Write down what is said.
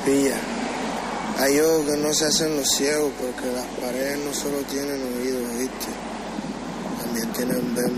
Pilla. Hay ojos que no se hacen los ciegos porque las paredes no solo tienen oídos, ¿viste? También tienen